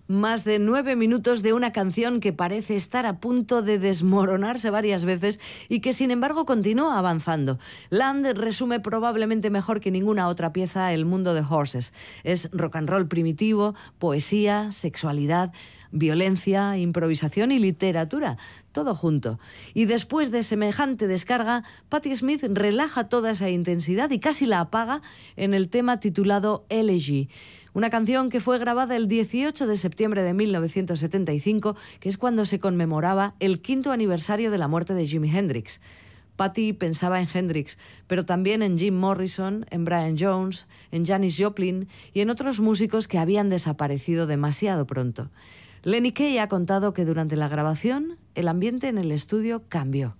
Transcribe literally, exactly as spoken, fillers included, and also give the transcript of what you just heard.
Más de nueve minutos de una canción que parece estar a punto de desmoronarse varias veces y que sin embargo continúa avanzando. Land resume probablemente mejor que ninguna otra pieza el mundo de Horses. Es rock and roll primitivo, poesía, sexualidad, violencia, improvisación y literatura, todo junto. Y después de semejante descarga, Patti Smith relaja toda esa intensidad y casi la apaga en el tema titulado Elegy, una canción que fue grabada el dieciocho de septiembre de mil novecientos setenta y cinco, que es cuando se conmemoraba el quinto aniversario de la muerte de Jimi Hendrix. Patti pensaba en Hendrix, pero también en Jim Morrison, en Brian Jones, en Janis Joplin y en otros músicos que habían desaparecido demasiado pronto. Lenny Kaye ha contado que durante la grabación el ambiente en el estudio cambió.